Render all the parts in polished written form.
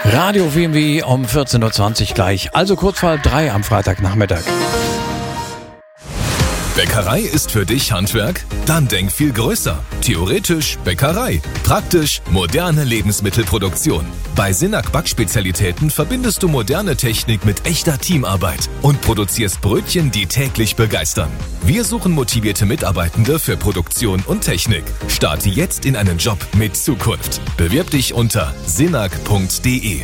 Radio WMW um 14.20 Uhr gleich, also kurz vor 3 am Freitagnachmittag. Bäckerei ist für dich Handwerk? Dann denk viel größer. Theoretisch Bäckerei, praktisch moderne Lebensmittelproduktion. Bei Sinak Backspezialitäten verbindest du moderne Technik mit echter Teamarbeit und produzierst Brötchen, die täglich begeistern. Wir suchen motivierte Mitarbeitende für Produktion und Technik. Starte jetzt in einen Job mit Zukunft. Bewirb dich unter sinak.de.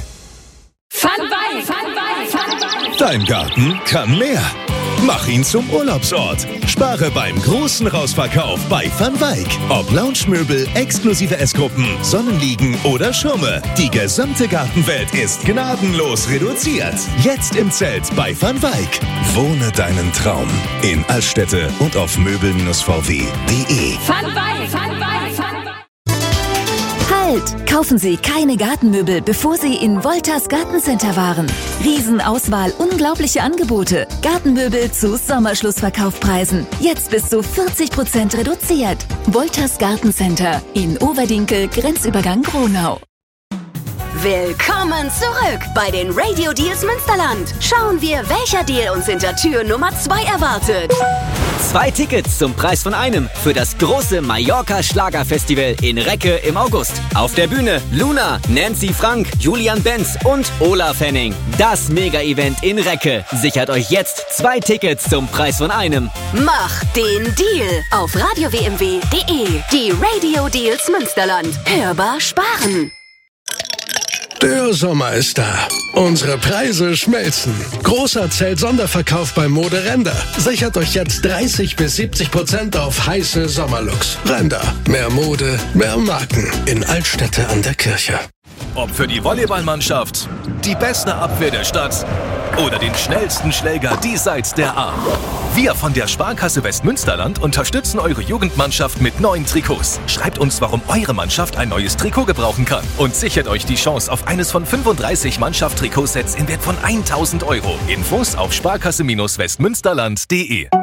Dein Garten kann mehr. Mach ihn zum Urlaubsort. Spare beim großen Rausverkauf bei Van Wyck. Ob Lounge-Möbel, exklusive Essgruppen, Sonnenliegen oder Schirme. Die gesamte Gartenwelt ist gnadenlos reduziert. Jetzt im Zelt bei Van Wyck. Wohne deinen Traum in Altstädte und auf möbel-vw.de. Van Wyck. Halt! Kaufen Sie keine Gartenmöbel, bevor Sie in Wolters Gartencenter waren. Riesenauswahl, unglaubliche Angebote. Gartenmöbel zu Sommerschlussverkaufpreisen. Jetzt bis zu 40% reduziert. Wolters Gartencenter in Overdinkel, Grenzübergang Gronau. Willkommen zurück bei den Radio Deals Münsterland. Schauen wir, welcher Deal uns hinter Tür Nummer 2 erwartet. 2 Tickets zum Preis von einem für das große Mallorca Schlagerfestival in Recke im August. Auf der Bühne Luna, Nancy Frank, Julian Benz und Ola Fenning. Das Mega-Event in Recke. Sichert euch jetzt 2 Tickets zum Preis von einem. Mach den Deal auf radiowmw.de. Die Radio Deals Münsterland. Hörbar sparen. Der Sommer ist da. Unsere Preise schmelzen. Großer Zelt-Sonderverkauf bei Mode Render. Sichert euch jetzt 30-70% auf heiße Sommerlooks. Render. Mehr Mode, mehr Marken. In Altstädte an der Kirche. Ob für die Volleyballmannschaft, die beste Abwehr der Stadt oder den schnellsten Schläger diesseits der A. Wir von der Sparkasse Westmünsterland unterstützen eure Jugendmannschaft mit neuen Trikots. Schreibt uns, warum eure Mannschaft ein neues Trikot gebrauchen kann und sichert euch die Chance auf eines von 35 Mannschaft-Trikotsets im Wert von 1.000 €. Infos auf sparkasse-westmünsterland.de.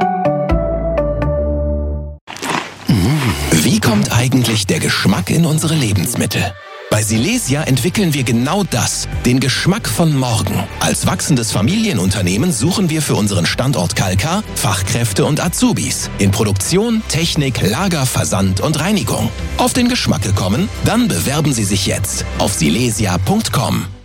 Wie kommt eigentlich der Geschmack in unsere Lebensmittel? Bei Silesia entwickeln wir genau das, den Geschmack von morgen. Als wachsendes Familienunternehmen suchen wir für unseren Standort Kalkar Fachkräfte und Azubis in Produktion, Technik, Lager, Versand und Reinigung. Auf den Geschmack gekommen? Dann bewerben Sie sich jetzt auf silesia.com.